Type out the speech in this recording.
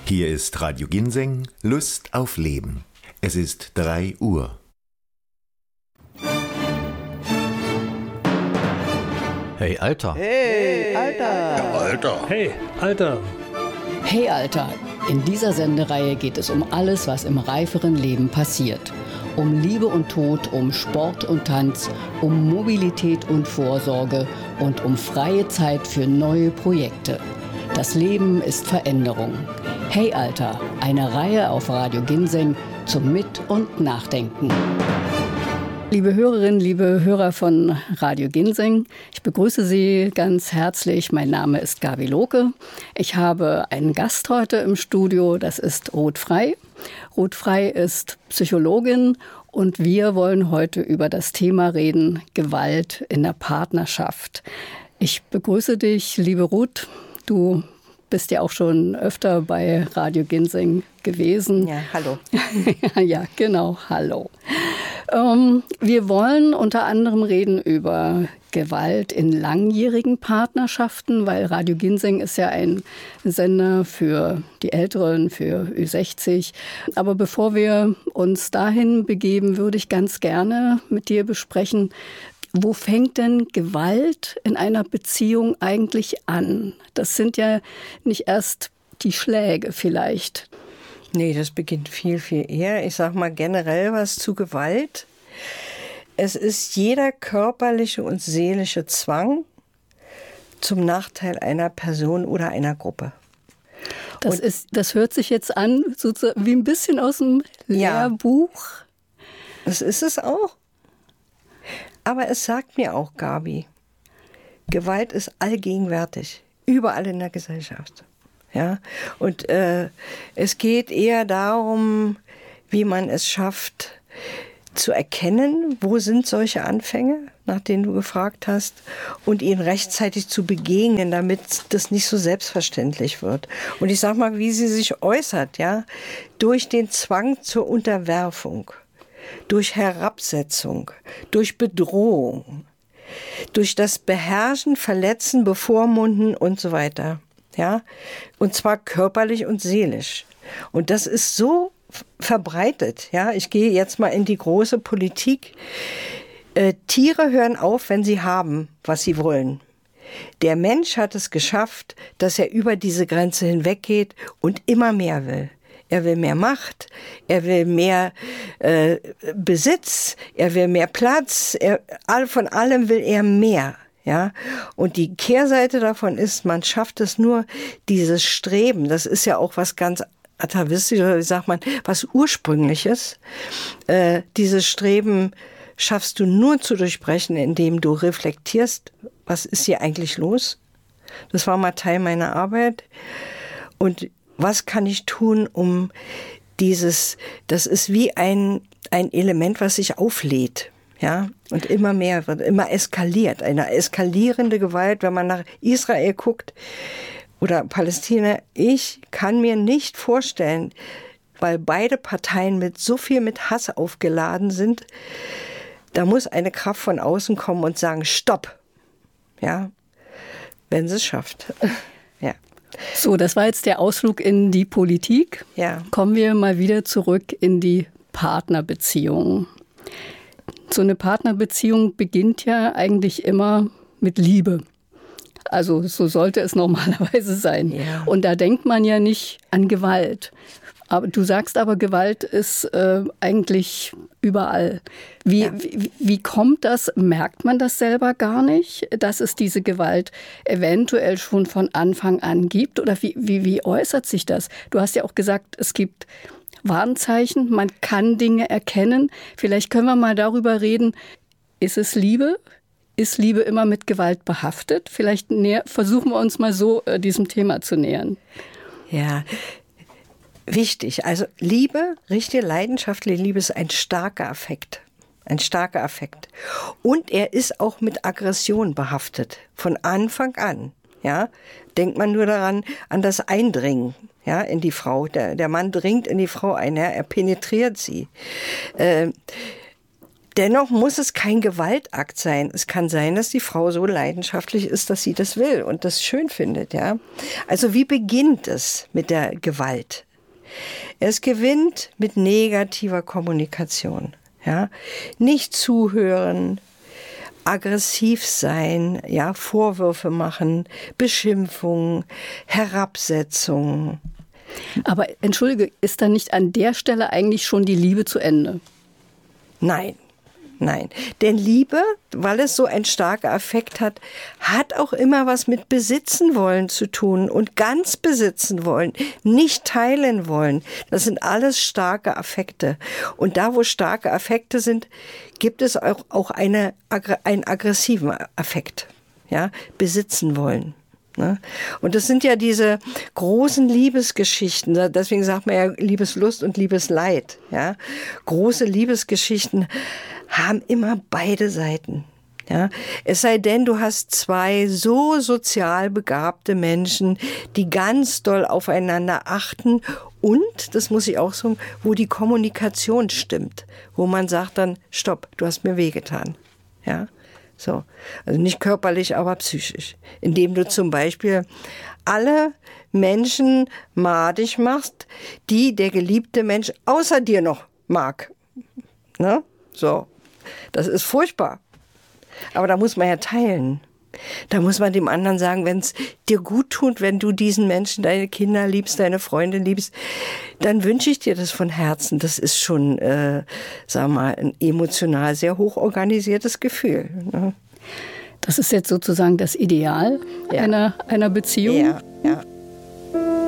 Hier ist Radio Ginseng, Lust auf Leben. Es ist 3 Uhr. Hey, Alter. Hey, Alter. Ja, Alter. Hey, Alter. Hey, Alter. In dieser Sendereihe geht es um alles, was im reiferen Leben passiert. Um Liebe und Tod, um Sport und Tanz, um Mobilität und Vorsorge und um freie Zeit für neue Projekte. Das Leben ist Veränderung. Hey, Alter. Eine Reihe auf Radio Ginseng zum Mit- und Nachdenken. Liebe Hörerinnen, liebe Hörer von Radio Ginseng, ich begrüße Sie ganz herzlich. Mein Name ist Gabi Lohke. Ich habe einen Gast heute im Studio, das ist Ruth Frey. Ruth Frey ist Psychologin und wir wollen heute über das Thema reden, Gewalt in der Partnerschaft. Ich begrüße dich, liebe Ruth. Du bist ja auch schon öfter bei Radio Ginseng gewesen. Ja, hallo. Ja, genau, hallo. Wir wollen unter anderem reden über Gewalt in langjährigen Partnerschaften, weil Radio Ginseng ist ja ein Sender für die Älteren, für Ü60. Aber bevor wir uns dahin begeben, würde ich ganz gerne mit dir besprechen, wo fängt denn Gewalt in einer Beziehung eigentlich an? Das sind ja nicht erst die Schläge vielleicht. Nee, das beginnt viel, viel eher. Ich sag mal generell was zu Gewalt. Es ist jeder körperliche und seelische Zwang zum Nachteil einer Person oder einer Gruppe. Das hört sich jetzt an, sozusagen wie ein bisschen aus dem Lehrbuch. Das ist es auch. Aber es sagt mir auch, Gabi, Gewalt ist allgegenwärtig, überall in der Gesellschaft. Ja? Und es geht eher darum, wie man es schafft, zu erkennen, wo sind solche Anfänge, nach denen du gefragt hast, und ihnen rechtzeitig zu begegnen, damit das nicht so selbstverständlich wird. Und ich sag mal, wie sie sich äußert, ja, durch den Zwang zur Unterwerfung, durch Herabsetzung, durch Bedrohung, durch das Beherrschen, Verletzen, Bevormunden und so weiter. Ja? Und zwar körperlich und seelisch. Und das ist so verbreitet. Ja? Ich gehe jetzt mal in die große Politik. Tiere hören auf, wenn sie haben, was sie wollen. Der Mensch hat es geschafft, dass er über diese Grenze hinweggeht und immer mehr will. Er will mehr Macht, er will mehr Besitz, er will mehr Platz, von allem will er mehr. Ja? Und die Kehrseite davon ist, man schafft es nur, dieses Streben, das ist ja auch was ganz atavistisches, oder wie sagt man, was Ursprüngliches. Dieses Streben schaffst du nur zu durchbrechen, indem du reflektierst, was ist hier eigentlich los? Das war mal Teil meiner Arbeit. Und was kann ich tun, um das ist wie ein Element, was sich auflädt, ja, und immer mehr wird, immer eskaliert, eine eskalierende Gewalt, wenn man nach Israel guckt oder Palästina. Ich kann mir nicht vorstellen, weil beide Parteien so viel mit Hass aufgeladen sind, da muss eine Kraft von außen kommen und sagen, stopp, ja, wenn sie es schafft, ja. So, das war jetzt der Ausflug in die Politik. Ja. Kommen wir mal wieder zurück in die Partnerbeziehung. So eine Partnerbeziehung beginnt ja eigentlich immer mit Liebe. Also so sollte es normalerweise sein. Ja. Und da denkt man ja nicht an Gewalt. Aber du sagst aber, Gewalt ist eigentlich überall. Wie kommt das? Merkt man das selber gar nicht, dass es diese Gewalt eventuell schon von Anfang an gibt? Oder wie äußert sich das? Du hast ja auch gesagt, es gibt Warnzeichen, man kann Dinge erkennen. Vielleicht können wir mal darüber reden, ist es Liebe? Ist Liebe immer mit Gewalt behaftet? Vielleicht versuchen wir uns mal so diesem Thema zu nähern. Ja, wichtig. Also Liebe, richtige leidenschaftliche Liebe ist ein starker Affekt. Ein starker Affekt. Und er ist auch mit Aggression behaftet. Von Anfang an. Ja? Denkt man nur daran, an das Eindringen, ja, in die Frau. Der Mann dringt in die Frau ein, ja? Er penetriert sie. Dennoch muss es kein Gewaltakt sein. Es kann sein, dass die Frau so leidenschaftlich ist, dass sie das will und das schön findet. Ja? Also wie beginnt es mit der Gewalt? Es gewinnt mit negativer Kommunikation. Ja? Nicht zuhören, aggressiv sein, ja? Vorwürfe machen, Beschimpfungen, Herabsetzung. Aber entschuldige, ist dann nicht an der Stelle eigentlich schon die Liebe zu Ende? Nein. Denn Liebe, weil es so ein starker Affekt hat auch immer was mit besitzen wollen zu tun und ganz besitzen wollen, nicht teilen wollen. Das sind alles starke Affekte. Und da, wo starke Affekte sind, gibt es auch einen aggressiven Affekt. Ja? Besitzen wollen. Und das sind ja diese großen Liebesgeschichten, deswegen sagt man ja Liebeslust und Liebesleid. Ja? Große Liebesgeschichten haben immer beide Seiten. Ja? Es sei denn, du hast zwei so sozial begabte Menschen, die ganz doll aufeinander achten und, das muss ich auch sagen, wo die Kommunikation stimmt, wo man sagt dann, stopp, du hast mir wehgetan. Ja? So. Also nicht körperlich, aber psychisch. Indem du zum Beispiel alle Menschen madig machst, die der geliebte Mensch außer dir noch mag. Ne? So. Das ist furchtbar. Aber da muss man ja teilen. Da muss man dem anderen sagen, wenn es dir gut tut, wenn du diesen Menschen, deine Kinder liebst, deine Freunde liebst, dann wünsche ich dir das von Herzen. Das ist schon, sag mal, ein emotional sehr hoch organisiertes Gefühl. Ne? Das ist jetzt sozusagen das Ideal einer Beziehung. Ja.